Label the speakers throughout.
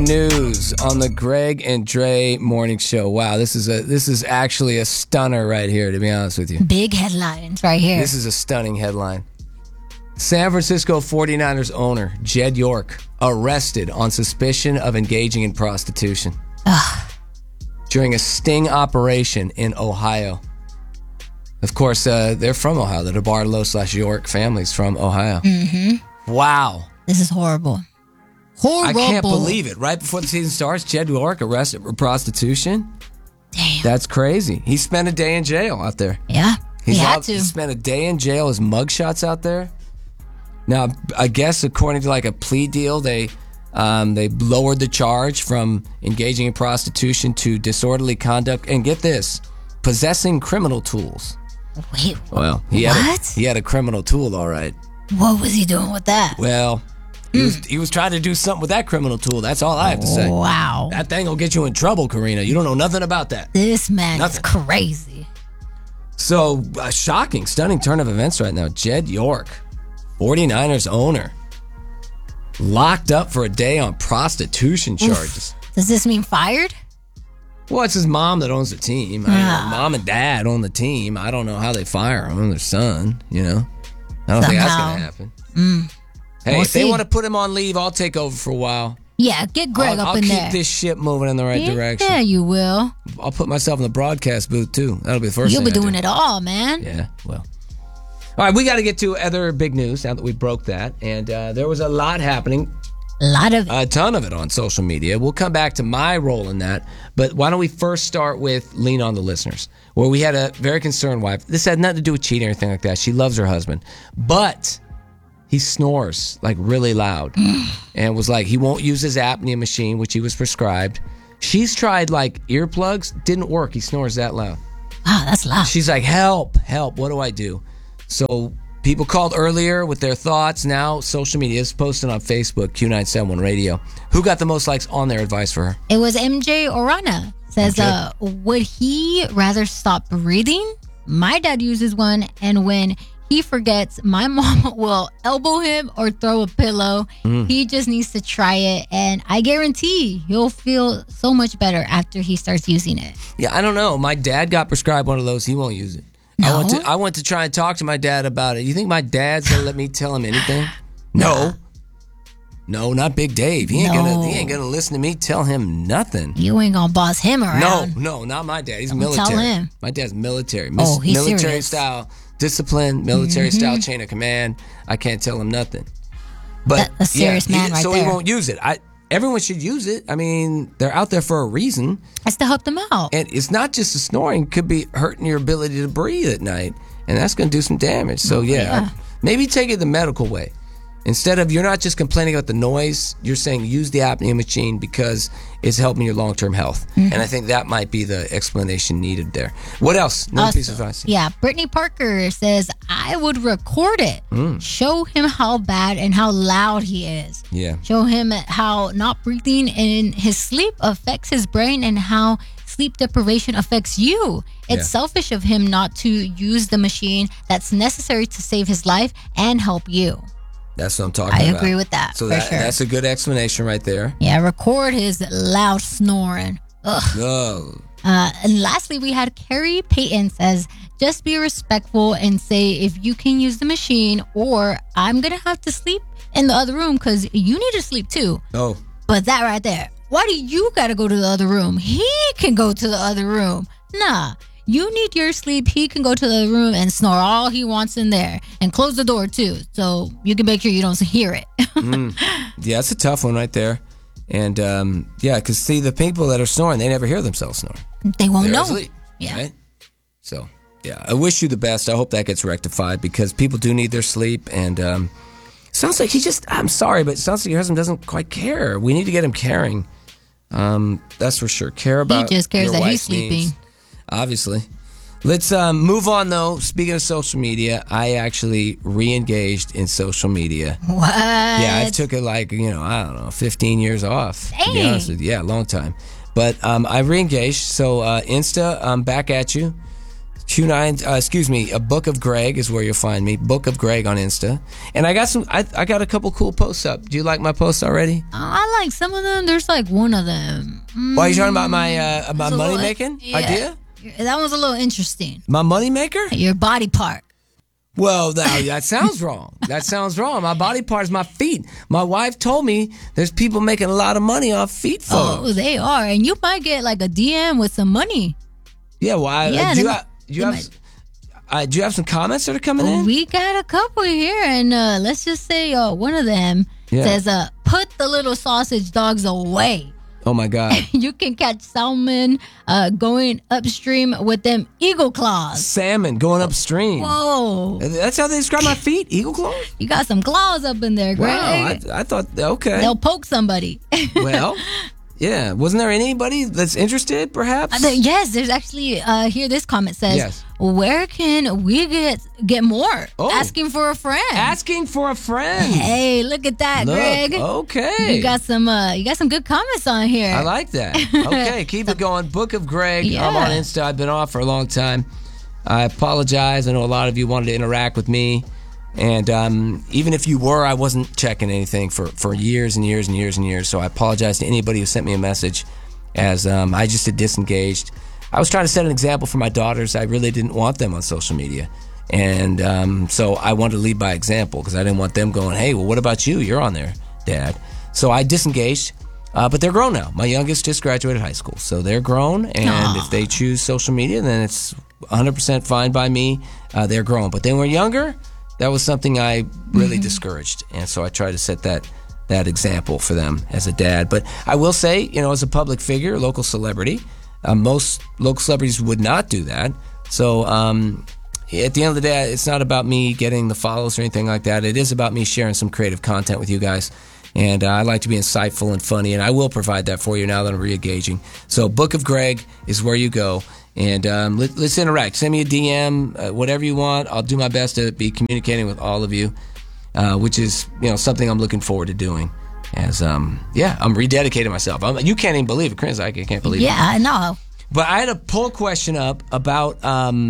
Speaker 1: News on the Greg and Dre Morning Show. Wow, this is actually a stunner right here, to be honest with you.
Speaker 2: Big headlines right here.
Speaker 1: This is a stunning headline. San Francisco 49ers owner Jed York arrested on suspicion of engaging in prostitution during a sting operation in Ohio. Of course, they're from Ohio. The DeBartolo/York family's from Ohio. Mm-hmm. Wow.
Speaker 2: This is horrible. Horrible.
Speaker 1: I can't believe it. Right before the season starts, Jed York arrested for prostitution.
Speaker 2: Damn.
Speaker 1: That's crazy. He spent a day in jail out there.
Speaker 2: Yeah, he had to.
Speaker 1: He spent a day in jail. His mugshots out there. Now, I guess according to like a plea deal, they lowered the charge from engaging in prostitution to disorderly conduct. And get this, possessing criminal tools.
Speaker 2: Wait,
Speaker 1: well, he had a criminal tool, all right.
Speaker 2: What was he doing with that?
Speaker 1: Well, he was trying to do something with that criminal tool. That's all I have to say.
Speaker 2: Wow.
Speaker 1: That thing will get you in trouble, Karina. You don't know nothing about that.
Speaker 2: This man is crazy.
Speaker 1: So, a shocking, stunning turn of events right now. Jed York, 49ers owner, locked up for a day on prostitution charges.
Speaker 2: Does this mean fired?
Speaker 1: Well, it's his mom that owns the team. Mom and dad own the team. I don't know how they fire him, their son, you know. I don't think that's going to happen. Hey, if they want to put him on leave, I'll take over for a while.
Speaker 2: Yeah, get Greg up in there.
Speaker 1: I'll keep this ship moving in the right direction.
Speaker 2: Yeah, you will.
Speaker 1: I'll put myself in the broadcast booth, too. That'll be the first thing
Speaker 2: You'll be doing it all, man.
Speaker 1: Yeah, well. All right, we got to get to other big news now that we broke that. And there was a lot happening. A ton of it on social media. We'll come back to my role in that. But why don't we first start with Lean on the Listeners, where we had a very concerned wife. This had nothing to do with cheating or anything like that. She loves her husband. But he snores like really loud and was like, he won't use his apnea machine, which he was prescribed. She's tried like earplugs. Didn't work. He snores that loud.
Speaker 2: Wow, that's loud.
Speaker 1: She's like, help, what do I do? So people called earlier with their thoughts. Now social media is posted on Facebook, Q971 Radio. Who got the most likes on their advice for her?
Speaker 2: It was MJ Orana. Says, would he rather stop breathing? My dad uses one, and when he forgets, my mom will elbow him or throw a pillow. He just needs to try it, and I guarantee he'll feel so much better after he starts using it.
Speaker 1: Yeah, I don't know. My dad got prescribed one of those. He won't use it.
Speaker 2: No?
Speaker 1: I went to try and talk to my dad about it. You think my dad's gonna let me tell him anything? No. No, not Big Dave. He ain't gonna listen to me tell him nothing.
Speaker 2: You ain't gonna boss him around.
Speaker 1: No, not my dad. He's military.
Speaker 2: Tell him.
Speaker 1: My dad's military.
Speaker 2: He's
Speaker 1: military
Speaker 2: serious.
Speaker 1: style discipline, military style chain of command. I can't tell him nothing. But
Speaker 2: a serious man right
Speaker 1: so
Speaker 2: there.
Speaker 1: he won't use it. Everyone should use it. I mean, they're out there for a reason.
Speaker 2: It's to help them out.
Speaker 1: And it's not just the snoring. It could be hurting your ability to breathe at night. And that's going to do some damage. So, maybe take it the medical way. Instead of, you're not just complaining about the noise, you're saying use the apnea machine because it's helping your long-term health. And I think that might be the explanation needed there. What else? Another piece of advice.
Speaker 2: Yeah, Brittany Parker says, I would record it. Show him how bad and how loud he is.
Speaker 1: Yeah.
Speaker 2: Show him how not breathing in his sleep affects his brain and how sleep deprivation affects you. It's selfish of him not to use the machine that's necessary to save his life and help you.
Speaker 1: That's what I'm talking about.
Speaker 2: I agree with that.
Speaker 1: So
Speaker 2: for sure.
Speaker 1: That's a good explanation right there.
Speaker 2: Yeah, record his loud snoring. Ugh.
Speaker 1: Oh.
Speaker 2: And lastly, we had Carrie Payton says, just be respectful and say if you can use the machine or I'm going to have to sleep in the other room because you need to sleep too.
Speaker 1: Oh.
Speaker 2: But that right there, why do you got to go to the other room? He can go to the other room. Nah. You need your sleep. He can go to the room and snore all he wants in there and close the door too, so you can make sure you don't hear it.
Speaker 1: Yeah, it's a tough one right there. And because see, the people that are snoring, they never hear themselves snore.
Speaker 2: They won't
Speaker 1: They're
Speaker 2: know.
Speaker 1: asleep,
Speaker 2: Yeah.
Speaker 1: right? So, yeah, I wish you the best. I hope that gets rectified because people do need their sleep. And sounds like I'm sorry, but it sounds like your husband doesn't quite care. We need to get him caring. That's for sure. Care about
Speaker 2: He just cares
Speaker 1: your
Speaker 2: that he's
Speaker 1: wife's
Speaker 2: sleeping.
Speaker 1: needs. Obviously. Let's move on, though. Speaking of social media, I actually re-engaged in social media.
Speaker 2: What?
Speaker 1: Yeah, I took it 15 years off.
Speaker 2: Dang.
Speaker 1: To be honest with you. Yeah, a long time. But I re-engaged. So Insta, I'm back at you. A Book of Greg is where you'll find me. Book of Greg on Insta. And I got a couple cool posts up. Do you like my posts already?
Speaker 2: I like some of them. There's like one of them.
Speaker 1: Why are you talking about my money making idea?
Speaker 2: That one's a little interesting.
Speaker 1: My money maker?
Speaker 2: Your body part.
Speaker 1: Well, that sounds wrong. That sounds wrong. My body part is my feet. My wife told me there's people making a lot of money off feet photos.
Speaker 2: Oh, they are. And you might get like a DM with some money.
Speaker 1: Yeah, well, do you have some comments that are coming in?
Speaker 2: We got a couple here, and let's just say one of them says, put the little sausage dogs away.
Speaker 1: Oh, my God.
Speaker 2: You can catch salmon going upstream with them eagle claws.
Speaker 1: Salmon going upstream.
Speaker 2: Whoa.
Speaker 1: That's how they describe my feet? Eagle claws?
Speaker 2: You got some claws up in there, Greg.
Speaker 1: Wow, I thought, okay.
Speaker 2: They'll poke somebody.
Speaker 1: Well, yeah. Wasn't there anybody that's interested, perhaps?
Speaker 2: Yes, there's actually, here this comment says, where can we get more? Asking for a friend.
Speaker 1: Asking for a friend.
Speaker 2: Hey, look at that, Greg.
Speaker 1: Okay.
Speaker 2: You got some good comments on here.
Speaker 1: I like that. Okay, keep it going. Book of Greg. Yeah. I'm on Insta. I've been off for a long time. I apologize. I know a lot of you wanted to interact with me. And even if you were, I wasn't checking anything for years and years and years and years. So I apologize to anybody who sent me a message, as I just had disengaged. I was trying to set an example for my daughters. I really didn't want them on social media. And so I wanted to lead by example, because I didn't want them going, hey, well, what about you? You're on there, Dad. So I disengaged. But they're grown now. My youngest just graduated high school. So they're grown. And if they choose social media, then it's 100% fine by me. They're grown. But they were younger. That was something I really discouraged. And so I tried to set that example for them as a dad. But I will say, as a public figure, local celebrity, most local celebrities would not do that. So at the end of the day, it's not about me getting the follows or anything like that. It is about me sharing some creative content with you guys. And I like to be insightful and funny, and I will provide that for you now that I'm re-engaging. So Book of Greg is where you go. And let's interact. Send me a DM, whatever you want. I'll do my best to be communicating with all of you, which is something I'm looking forward to doing. As I'm rededicating myself. You can't even believe it, Chris. I can't believe it.
Speaker 2: Yeah, I know.
Speaker 1: But I had a poll question up about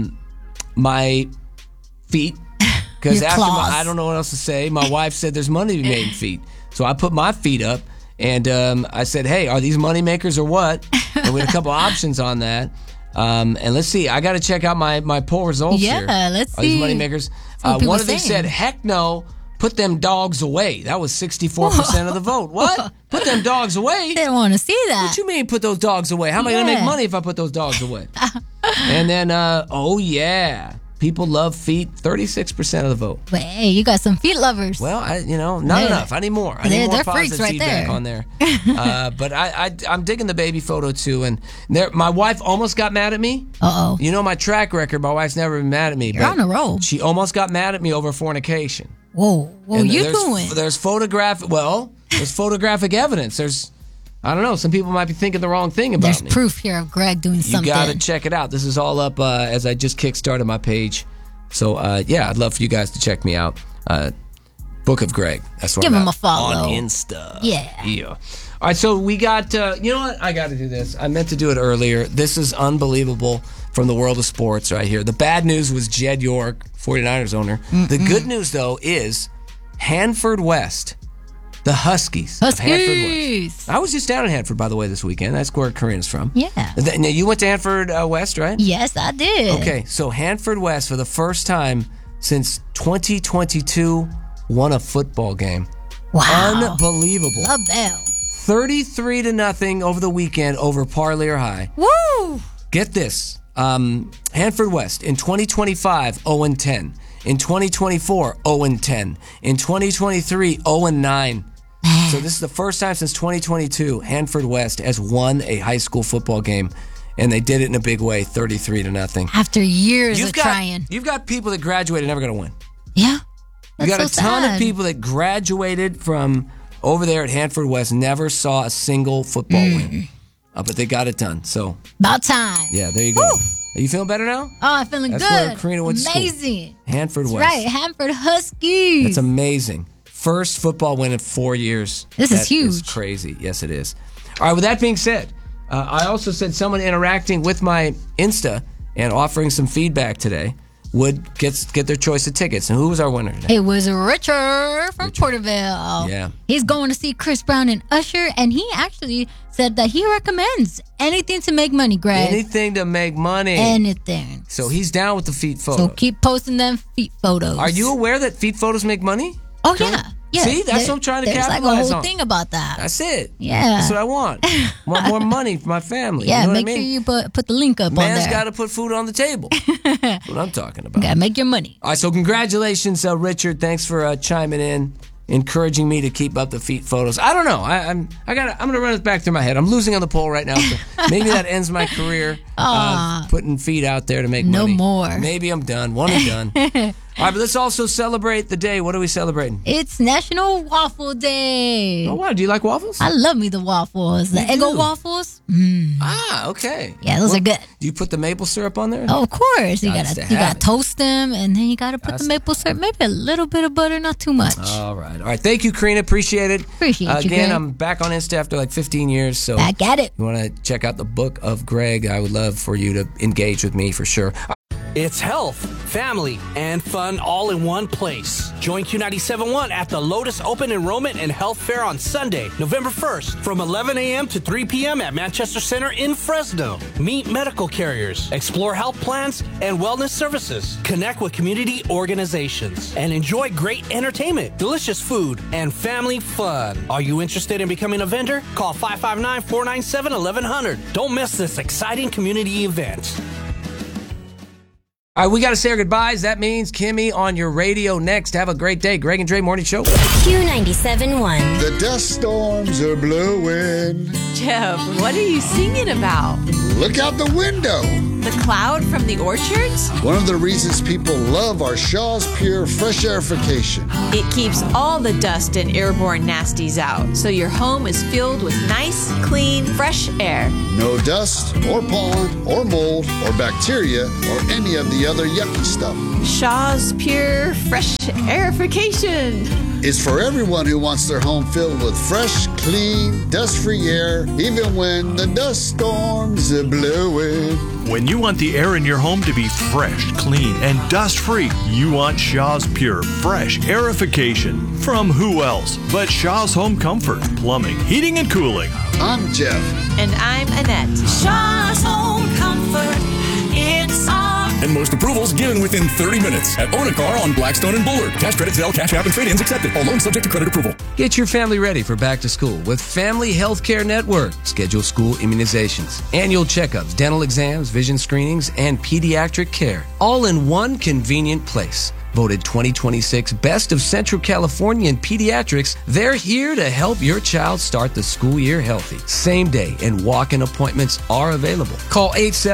Speaker 1: my feet, because after I don't know what else to say. My wife said there's money to be made in feet, so I put my feet up, and I said, hey, are these money makers or what? And we had a couple options on that. And let's see. I got to check out my poll results here.
Speaker 2: Yeah, let's see.
Speaker 1: Are these money makers? One of them said, heck no. Put them dogs away. That was 64% of the vote. What? Put them dogs away?
Speaker 2: They don't want to see that.
Speaker 1: What you mean put those dogs away? How am I going to make money if I put those dogs away? And then, people love feet. 36% of the vote.
Speaker 2: But hey, you got some feet lovers.
Speaker 1: Well, not enough. I need more. I need more positive feedback on there. But I'm digging the baby photo too. And my wife almost got mad at me.
Speaker 2: Uh-oh.
Speaker 1: You know my track record. My wife's never been mad at me.
Speaker 2: You're on a roll.
Speaker 1: She almost got mad at me over fornication.
Speaker 2: Whoa, you doing?
Speaker 1: There's photographic evidence. I don't know. Some people might be thinking the wrong thing about me.
Speaker 2: There's proof here of Greg doing something.
Speaker 1: You got to check it out. This is all up as I just kickstarted my page. So, I'd love for you guys to check me out. Book of Greg. That's what
Speaker 2: Give him a follow.
Speaker 1: On Insta.
Speaker 2: Yeah.
Speaker 1: All right, so we got, you know what? I got to do this. I meant to do it earlier. This is unbelievable from the world of sports right here. The bad news was Jed York, 49ers owner. The good news, though, is Hanford West. The Huskies. Of Hanford West. I was just down in Hanford, by the way, this weekend. That's where Corinne's from.
Speaker 2: Yeah.
Speaker 1: Now, you went to Hanford West, right?
Speaker 2: Yes, I did.
Speaker 1: Okay, so Hanford West, for the first time since 2022, won a football game.
Speaker 2: Wow.
Speaker 1: Unbelievable.
Speaker 2: Love them.
Speaker 1: 33-0 over the weekend over Parlier High.
Speaker 2: Woo!
Speaker 1: Get this. Hanford West, in 2025, 0-10. In 2024, 0-10. In 2023, 0-9. So this is the first time since 2022 Hanford West has won a high school football game, and they did it in a big way, 33-0.
Speaker 2: After years of trying.
Speaker 1: You've got people that graduated never going to win.
Speaker 2: Yeah.
Speaker 1: You got a ton of people that graduated from over there at Hanford West, never saw a single football win. But they got it done. So
Speaker 2: about time.
Speaker 1: Yeah, there you go. Woo. Are you feeling better now?
Speaker 2: Oh, I'm feeling
Speaker 1: That's
Speaker 2: good.
Speaker 1: That's where Karina went to school.
Speaker 2: Amazing.
Speaker 1: Hanford West.
Speaker 2: Right, Hanford Huskies.
Speaker 1: That's amazing. First football win in 4 years.
Speaker 2: This is huge.
Speaker 1: It's crazy. Yes, it is. All right, with that being said, I also said someone interacting with my Insta and offering some feedback today would get their choice of tickets. And who was our winner today?
Speaker 2: It was Richard from Porterville.
Speaker 1: Yeah.
Speaker 2: He's going to see Chris Brown and Usher, and he actually said that he recommends anything to make money, Greg.
Speaker 1: Anything to make money.
Speaker 2: Anything.
Speaker 1: So he's down with the feet photos.
Speaker 2: So keep posting them feet photos.
Speaker 1: Are you aware that feet photos make money?
Speaker 2: Oh, yeah. Yeah,
Speaker 1: see, that's what I'm trying to capitalize on.
Speaker 2: There's like a whole thing about that.
Speaker 1: That's it.
Speaker 2: Yeah.
Speaker 1: That's what I want. I want more money for my family.
Speaker 2: Yeah,
Speaker 1: you know
Speaker 2: make
Speaker 1: what I mean?
Speaker 2: sure you put the link up on there.
Speaker 1: Man's got to put food on the table. That's what I'm talking about.
Speaker 2: You got to make your money.
Speaker 1: All right, so congratulations, Richard. Thanks for chiming in, encouraging me to keep up the feet photos. I don't know. I'm going to run it back through my head. I'm losing on the poll right now. So maybe that ends my career putting feet out there to make money.
Speaker 2: No more.
Speaker 1: Maybe I'm done. One and done. All right, but let's also celebrate the day. What are we celebrating?
Speaker 2: It's National Waffle Day.
Speaker 1: Oh, wow. Do you like waffles?
Speaker 2: I love me the waffles. The Eggo waffles.
Speaker 1: Ah, okay.
Speaker 2: Yeah, those are good.
Speaker 1: Do you put the maple syrup on there?
Speaker 2: Oh, of course. You gotta toast them, and then you gotta put the maple syrup. Maybe a little bit of butter, not too much.
Speaker 1: All right. Thank you, Karina. Appreciate it.
Speaker 2: Appreciate you,
Speaker 1: Again,
Speaker 2: Greg.
Speaker 1: I'm back on Insta after like 15 years. So
Speaker 2: back at it.
Speaker 1: You want to check out the Book of Greg? I would love for you to engage with me for sure.
Speaker 3: It's health, family, and fun all in one place. Join Q97.1 at the Lotus Open Enrollment and Health Fair on Sunday, November 1st, from 11 a.m. to 3 p.m. at Manchester Center in Fresno. Meet medical carriers, explore health plans and wellness services, connect with community organizations, and enjoy great entertainment, delicious food, and family fun. Are you interested in becoming a vendor? Call 559-497-1100. Don't miss this exciting community event.
Speaker 1: All right, we got to say our goodbyes. That means Kimmy on your radio next. Have a great day. Greg and Dre Morning Show.
Speaker 4: Q97.1.
Speaker 5: The dust storms are blowing.
Speaker 6: Jeff, what are you singing about?
Speaker 5: Look out the window.
Speaker 6: The cloud from the orchards?
Speaker 5: One of the reasons people love our Shaw's Pure Fresh Airification.
Speaker 6: It keeps all the dust and airborne nasties out, so your home is filled with nice, clean, fresh air.
Speaker 5: No dust or pollen or mold or bacteria or any of the other yucky stuff.
Speaker 6: Shaw's Pure Fresh Airification.
Speaker 5: It's for everyone who wants their home filled with fresh, clean, dust-free air, even when the dust storms are blowing.
Speaker 7: When you want the air in your home to be fresh, clean, and dust-free, you want Shaw's Pure Fresh Airification. From who else but Shaw's Home Comfort, Plumbing, Heating, and Cooling.
Speaker 5: I'm Jeff.
Speaker 6: And I'm Annette.
Speaker 8: Shaw's Home Comfort. It's on.
Speaker 9: And most approvals given within 30 minutes at Own a Car on Blackstone and Bullard. Cash credit, Zelle, Cash App, and trade-ins accepted. All loans subject to credit approval.
Speaker 1: Get your family ready for back to school with Family Healthcare Network. Schedule school immunizations, annual checkups, dental exams, vision screenings, and pediatric care. All in one convenient place. Voted 2026 Best of Central California in Pediatrics, they're here to help your child start the school year healthy. Same day and walk-in appointments are available. Call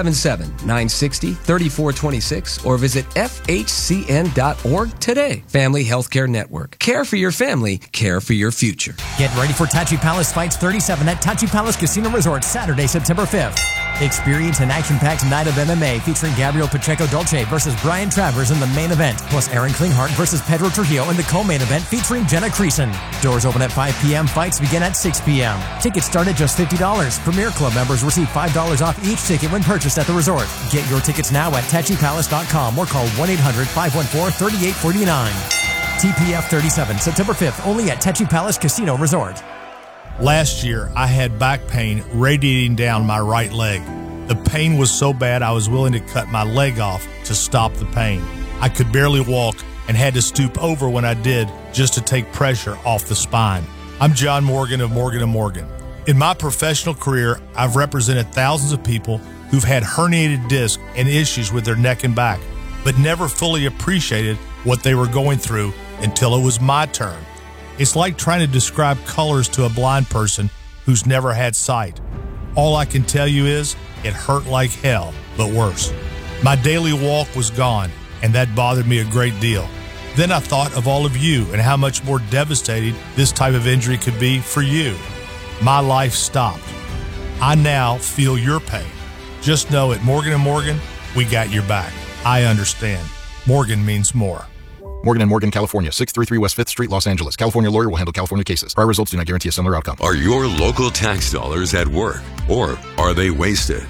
Speaker 1: 877-960-3426 or visit FHCN.org today. Family Healthcare Network. Care for your family, care for your future.
Speaker 10: Get ready for Tachi Palace Fights 37 at Tachi Palace Casino Resort Saturday, September 5th. Experience an action-packed night of MMA featuring Gabriel Pacheco Dolce versus Brian Travers in the main event, plus Aaron Klinghardt versus Pedro Trujillo in the co-main event featuring Jenna Creason. Doors open at 5 p.m. Fights begin at 6 p.m. Tickets start at just $50. Premier Club members receive $5 off each ticket when purchased at the resort. Get your tickets now at TachiPalace.com or call 1-800-514-3849. TPF 37, September 5th, only at Tachi Palace Casino Resort.
Speaker 11: Last year, I had back pain radiating down my right leg. The pain was so bad I was willing to cut my leg off to stop the pain. I could barely walk and had to stoop over when I did just to take pressure off the spine. I'm John Morgan of Morgan & Morgan. In my professional career, I've represented thousands of people who've had herniated discs and issues with their neck and back, but never fully appreciated what they were going through until it was my turn. It's like trying to describe colors to a blind person who's never had sight. All I can tell you is it hurt like hell, but worse. My daily walk was gone, and that bothered me a great deal. Then I thought of all of you and how much more devastating this type of injury could be for you. My life stopped. I now feel your pain. Just know at Morgan & Morgan, we got your back. I understand. Morgan means more.
Speaker 12: Morgan & Morgan, California, 633 West 5th Street, Los Angeles. California lawyer will handle California cases. Prior results do not guarantee a similar outcome.
Speaker 13: Are your local tax dollars at work, or are they wasted?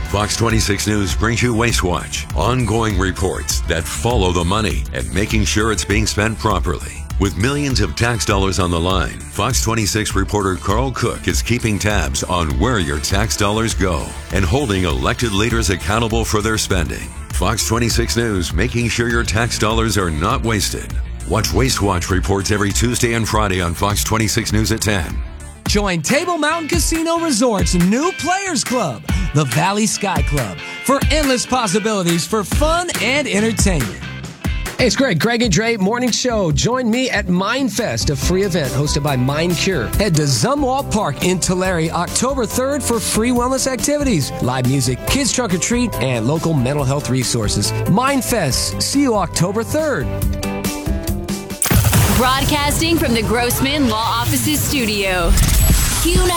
Speaker 13: Fox 26 News brings you Waste Watch, ongoing reports that follow the money and making sure it's being spent properly. With millions of tax dollars on the line, Fox 26 reporter Carl Cook is keeping tabs on where your tax dollars go and holding elected leaders accountable for their spending. Fox 26 News, making sure your tax dollars are not wasted. Watch Waste Watch reports every Tuesday and Friday on Fox 26 News at 10.
Speaker 1: Join Table Mountain Casino Resort's new Players Club, the Valley Sky Club, for endless possibilities for fun and entertainment. Hey, it's Greg and Dre Morning Show. Join me at MindFest, a free event hosted by Mind Cure. Head to Zumwalt Park in Tulare October 3rd for free wellness activities, live music, kids trunk or treat, and local mental health resources. MindFest. See you October 3rd.
Speaker 14: Broadcasting from the Grossman Law Offices studio. Q90.